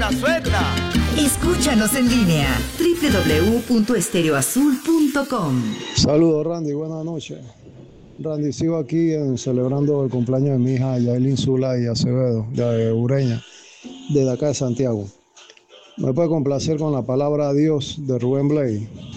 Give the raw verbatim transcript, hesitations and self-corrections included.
la suegra. Escúchanos en línea doble u doble u doble u punto estéreo azul punto com. Saludos, Randy, buenas noches. Randy, sigo aquí en, celebrando el cumpleaños de mi hija Yailin Zula y Acevedo, de Ureña, desde acá de Santiago. ¿Me puede complacer con la palabra Dios de Rubén Blades?